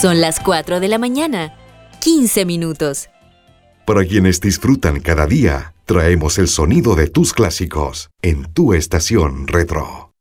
Son las 4 de la mañana, 15 minutos. Para quienes disfrutan cada día, traemos el sonido de tus clásicos en tu estación retro.